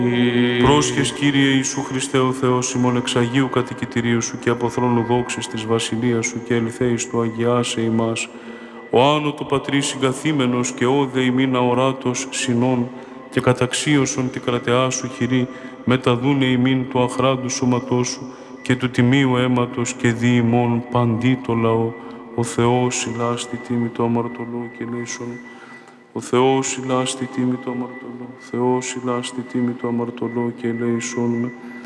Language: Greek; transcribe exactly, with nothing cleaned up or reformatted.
Πρόσχες, Κύριε Ιησού Χριστέ ο Θεός ημών, εξ Αγίου κατοικητηρίου Σου και από θρόνου δόξης της Βασιλείας Σου και ελθέης του αγιάσε ημάς, ο άνω το Πατρί συγκαθήμενος και όδε ημίν αοράτος συνών και καταξίωσον τη κρατεά Σου χειρή, μεταδούνε ημίν του αχράντου σώματός Σου και του τιμίου αίματος και δι ημών παντί το λαό. Ο Θεός ηλάς τη τίμη του αμαρτωλού και λύσον. Ο Θεός ηλάς τη τίμη του αμαρτωλού. Θεός ηλάς τη τίμη του αμαρτωλού και ελέησόν με.